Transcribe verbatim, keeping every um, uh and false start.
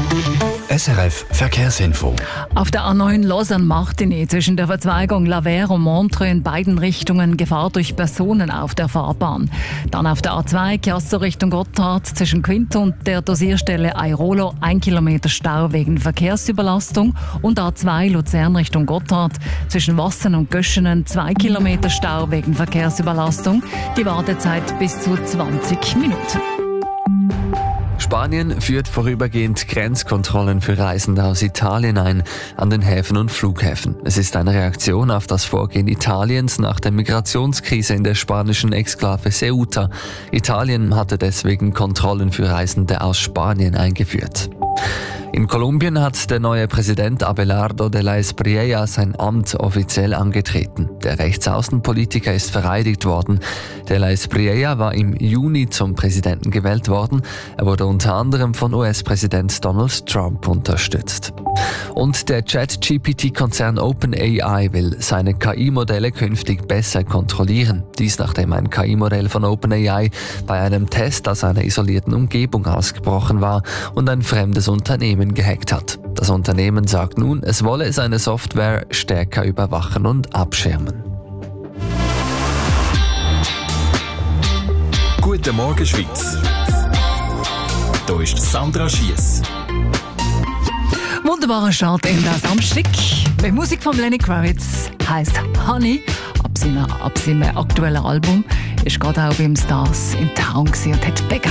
S R F Verkehrsinfo. Auf der A neun Lausanne-Martigny zwischen der Verzweigung Lavère und Montreux in beiden Richtungen Gefahr durch Personen auf der Fahrbahn. Dann auf der A zwei Chiasso Richtung Gotthard zwischen Quint und der Dosierstelle Airolo ein Kilometer Stau wegen Verkehrsüberlastung und A zwei Luzern Richtung Gotthard zwischen Wassen und Göschenen zwei Kilometer Stau wegen Verkehrsüberlastung. Die Wartezeit bis zu zwanzig Minuten. Spanien führt vorübergehend Grenzkontrollen für Reisende aus Italien ein, an den Häfen und Flughäfen. Es ist eine Reaktion auf das Vorgehen Italiens nach der Migrationskrise in der spanischen Exklave Ceuta. Italien hatte deswegen Kontrollen für Reisende aus Spanien eingeführt. In Kolumbien hat der neue Präsident Abelardo de la Espriella sein Amt offiziell angetreten. Der Rechtsaußenpolitiker ist vereidigt worden. De la Espriella war im Juni zum Präsidenten gewählt worden. Er wurde unter anderem von U S-Präsident Donald Trump unterstützt. Und der Chat-G P T-Konzern OpenAI will seine K I-Modelle künftig besser kontrollieren. Dies nachdem ein K I-Modell von OpenAI bei einem Test aus einer isolierten Umgebung ausgebrochen war und ein fremdes Unternehmen gehackt hat. Das Unternehmen sagt nun, es wolle seine Software stärker überwachen und abschirmen. Guten Morgen, Schweiz. Hier ist Sandra Schiess. Wunderbarer Start in der Samstag. Mit Musik von Lenny Kravitz heisst Honey. Ab seinem, ab seinem aktuellen Album ist gerade auch beim Stars in Town und hat